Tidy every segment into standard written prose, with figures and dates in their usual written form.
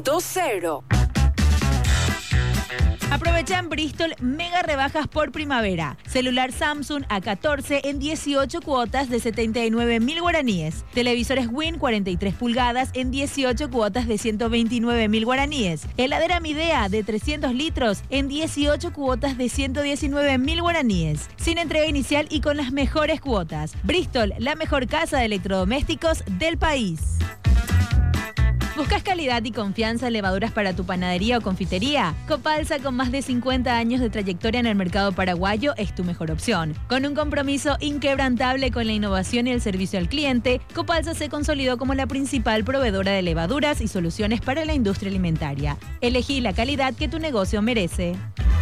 100.0. Aprovecha en Bristol mega rebajas por primavera. Celular Samsung A14 en 18 cuotas de 79.000 guaraníes. Televisores Win 43 pulgadas en 18 cuotas de 129.000 guaraníes. Heladera Midea de 300 litros en 18 cuotas de 119.000 guaraníes. Sin entrega inicial y con las mejores cuotas. Bristol, la mejor casa de electrodomésticos del país. ¿Buscas calidad y confianza en levaduras para tu panadería o confitería? Copalsa, con más de 50 años de trayectoria en el mercado paraguayo, es tu mejor opción. Con un compromiso inquebrantable con la innovación y el servicio al cliente, Copalsa se consolidó como la principal proveedora de levaduras y soluciones para la industria alimentaria. Elegí la calidad que tu negocio merece.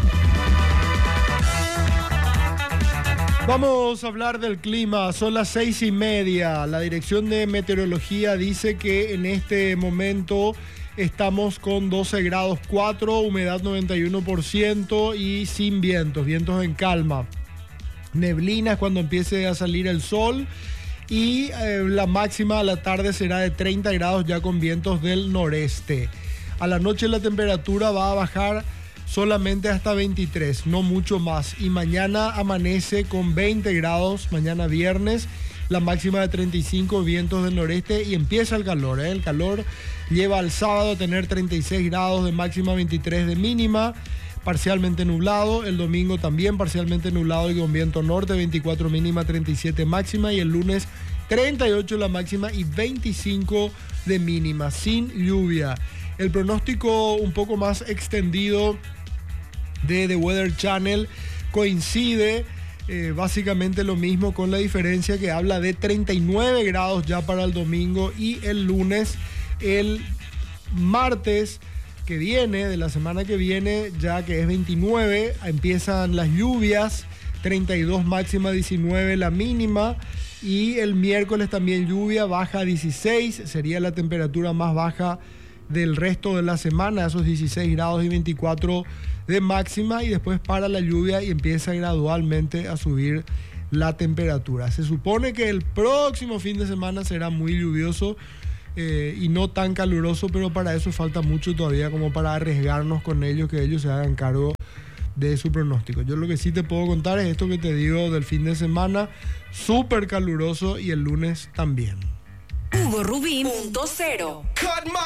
Vamos a hablar del clima, son las 6:30. La Dirección de Meteorología dice que en este momento estamos con 12 grados 4, humedad 91% y sin vientos en calma. Neblinas cuando empiece a salir el sol y la máxima a la tarde será de 30 grados ya con vientos del noreste. A la noche la temperatura va a bajar solamente hasta 23, no mucho más. Y mañana amanece con 20 grados, mañana viernes, la máxima de 35, vientos del noreste y empieza el calor. El calor lleva al sábado a tener 36 grados de máxima, 23 de mínima, parcialmente nublado. El domingo también parcialmente nublado y con viento norte, 24 mínima, 37 máxima. Y el lunes 38 la máxima y 25 de mínima, sin lluvia. El pronóstico un poco más extendido de The Weather Channel coincide básicamente lo mismo, con la diferencia que habla de 39 grados ya para el domingo y el lunes. El martes que viene, de la semana que viene, ya que es 29, empiezan las lluvias, 32 máxima, 19 la mínima. Y el miércoles también lluvia, baja a 16, sería la temperatura más baja del resto de la semana, esos 16 grados y 24 de máxima, y después para la lluvia y empieza gradualmente a subir la temperatura. Se supone que el próximo fin de semana será muy lluvioso y no tan caluroso, pero para eso falta mucho todavía como para arriesgarnos con ellos, que ellos se hagan cargo de su pronóstico. Yo lo que sí te puedo contar es esto que te digo del fin de semana, súper caluroso, y el lunes también. Hugo Rubín.0